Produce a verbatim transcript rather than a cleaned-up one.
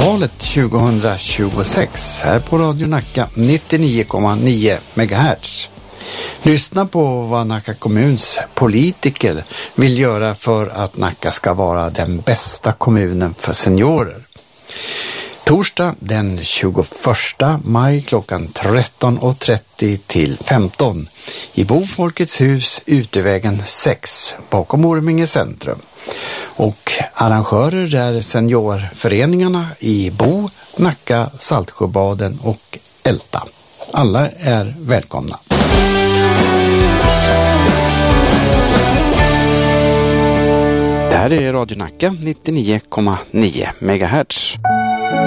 valet tjugohundratjugosex här på Radio Nacka nittionio komma nio megahertz. Lyssna på vad Nacka kommuns politiker vill göra för att Nacka ska vara den bästa kommunen för seniorer. Torsdag den tjugoförsta maj klockan tretton och trettio till femton i Bofolkets hus, Utevägen sex bakom Orminge centrum. Och arrangörer är seniorföreningarna i Bo, Nacka, Saltsjöbaden och Älta. Alla är välkomna. Det här är Radio Nacka nittionio komma nio megahertz.